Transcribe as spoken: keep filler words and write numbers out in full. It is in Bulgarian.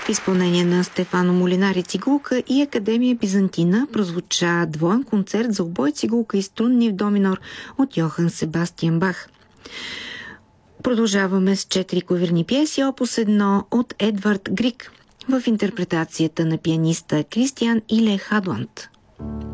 В изпълнение на Стефано Молинари цигулка и Академия Бизантина прозвуча двоен концерт за обой, цигулка и струнни в до минор от Йохан Себастиан Бах. Продължаваме с четири клавирни пиеси, опус едно от Едвард Григ в интерпретацията на пианиста Кристиан Иле Хадланд.